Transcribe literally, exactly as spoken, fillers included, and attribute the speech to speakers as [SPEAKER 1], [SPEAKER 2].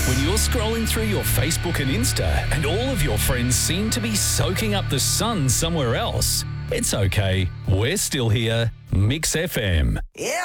[SPEAKER 1] When you're scrolling through your Facebook and Insta and all of your friends seem to be soaking up the sun somewhere else, it's okay. We're still here. Mix F M.
[SPEAKER 2] Yeah.